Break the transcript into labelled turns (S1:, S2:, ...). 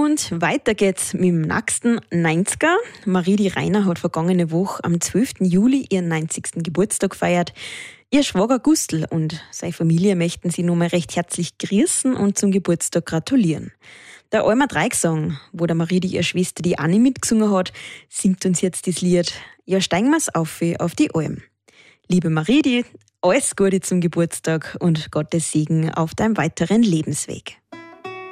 S1: Und weiter geht's mit dem nächsten 90er. Marie die Rainer hat vergangene Woche am 12. Juli ihren 90. Geburtstag gefeiert. Ihr Schwager Gustl und seine Familie möchten sie nochmal recht herzlich grüßen und zum Geburtstag gratulieren. Der Alma Dreiecksong, wo der Marie die ihre Schwester die Anni mitgesungen hat, singt uns jetzt das Lied Ja steigen wir's auf die Alm. Liebe Marie, alles Gute zum Geburtstag und Gottes Segen auf deinem weiteren Lebensweg.